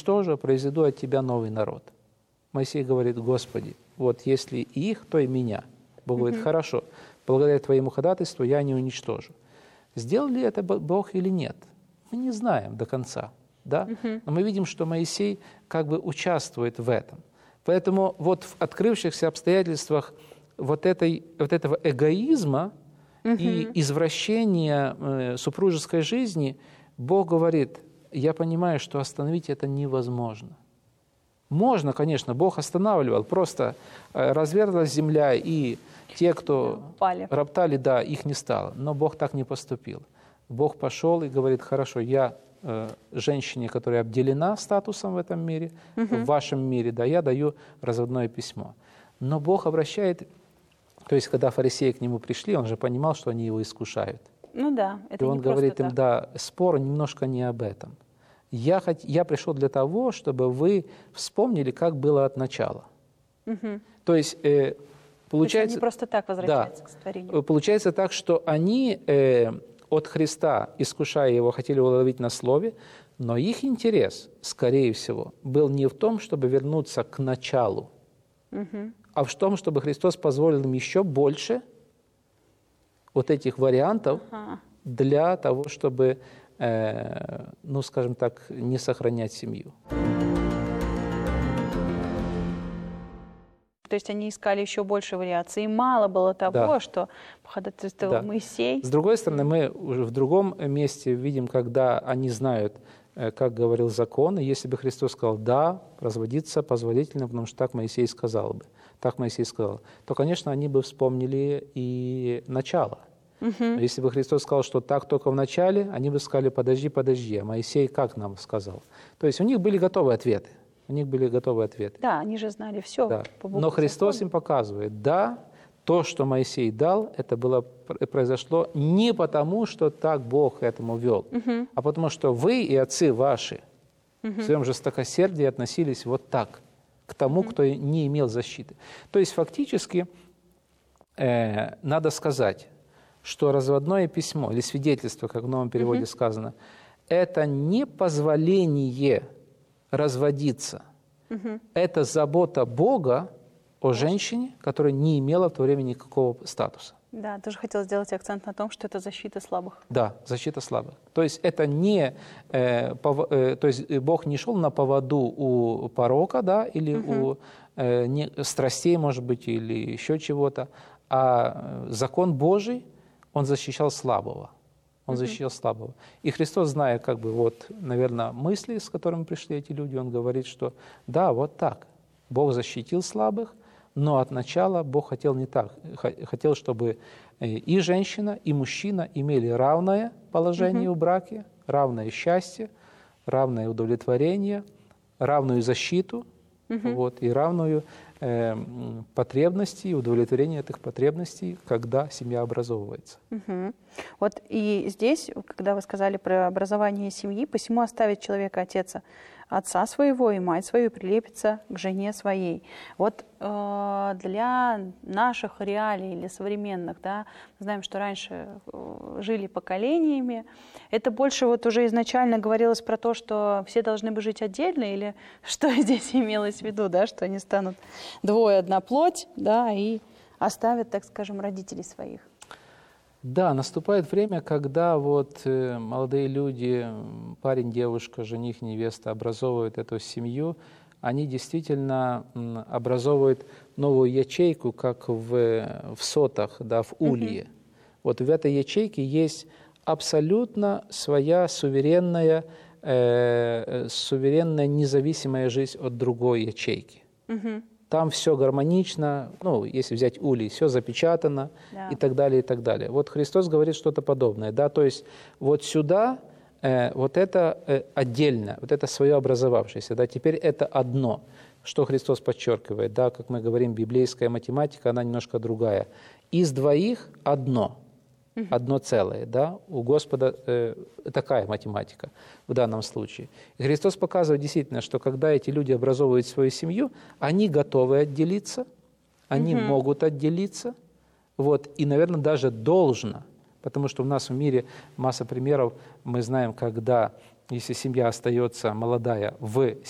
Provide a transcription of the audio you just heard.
уничтожу, произведу от тебя новый народ. Моисей говорит: Господи, вот если их, то и меня. Бог говорит: хорошо, благодаря твоему ходатайству я не уничтожу. Сделал ли это Бог или нет? Мы не знаем до конца. Да? Но мы видим, что Моисей как бы участвует в этом. Поэтому вот в открывшихся обстоятельствах вот этого эгоизма и извращения супружеской жизни Бог говорит: я понимаю, что остановить это невозможно. Можно, конечно, Бог останавливал, просто разверзлась земля, и те, кто роптали, да, их не стало. Но Бог так не поступил. Бог пошел и говорит: хорошо, я женщине, которая обделена статусом в этом мире, в вашем мире, да, я даю разводное письмо. Но Бог обращает, то есть когда фарисеи к нему пришли, он же понимал, что они его искушают. Ну да, это и он не говорит просто им: да, спор немножко не об этом. Я пришел для того, чтобы вы вспомнили, как было от начала. То есть получается... они просто так возвращаются к сотворению. Получается так, что они от Христа, искушая его, хотели уловить на слове, но их интерес, скорее всего, был не в том, чтобы вернуться к началу, а в том, чтобы Христос позволил им еще больше вот этих вариантов для того, чтобы, ну, скажем так, не сохранять семью. То есть они искали еще больше вариаций, и мало было того, что походатайствовал Моисей. С другой стороны, мы уже в другом месте видим, когда они знают, как говорил закон, и если бы Христос сказал: да, разводиться позволительно, потому что так Моисей сказал бы, то, конечно, они бы вспомнили и начало. Если бы Христос сказал, что так только в начале, они бы сказали: подожди, а Моисей как нам сказал? То есть у них были готовые ответы. Да, они же знали все. Да. Но Христос им показывает: да, то, что Моисей дал, это произошло не потому, что так Бог к этому вел, а потому что вы и отцы ваши в своем жестокосердии относились вот так к тому, кто не имел защиты. То есть фактически надо сказать, что разводное письмо или свидетельство, как в новом переводе сказано, это не позволение разводиться. Это забота Бога о женщине, которая не имела в то время никакого статуса. Да, тоже хотела сделать акцент на том, что это защита слабых. Да, защита слабых. То есть это не, то есть Бог не шел на поводу у порока, да, или у страстей, может быть, или еще чего-то, а закон Божий, он защищал слабого. И Христос, зная, как бы, вот, наверное, мысли, с которыми пришли эти люди, он говорит, что да, вот так. Бог защитил слабых, но от начала Бог хотел не так. Хотел, чтобы и женщина, и мужчина имели равное положение в браке, равное счастье, равное удовлетворение, равную защиту, вот, и равную потребности и удовлетворение этих потребностей, когда семья образовывается. Вот и здесь, когда вы сказали про образование семьи, посему оставит человека отца своего и мать свою, и прилепится к жене своей. Вот для наших реалий или современных, да, мы знаем, что раньше жили поколениями, это больше вот уже изначально говорилось про то, что все должны бы жить отдельно, или что здесь имелось в виду, да, что они станут двое, одна плоть, да, и оставят, так скажем, родителей своих. Да, наступает время, когда вот молодые люди, парень, девушка, жених, невеста образовывают эту семью, они действительно образовывают новую ячейку, как в сотах, да, в улье. Вот в этой ячейке есть абсолютно своя суверенная независимая жизнь от другой ячейки. Там все гармонично, ну, если взять улей, все запечатано, и так далее, и так далее. Вот Христос говорит что-то подобное, да, то есть вот сюда вот это отдельно, вот это свое образовавшееся, да, теперь это одно. Что Христос подчеркивает, да, как мы говорим, библейская математика, она немножко другая. Из двоих одно целое, да, у Господа такая математика в данном случае. И Христос показывает действительно, что когда эти люди образовывают свою семью, они готовы отделиться, они могут отделиться, вот, и, наверное, даже должно, потому что у нас в мире масса примеров, мы знаем, когда, если семья остается молодая в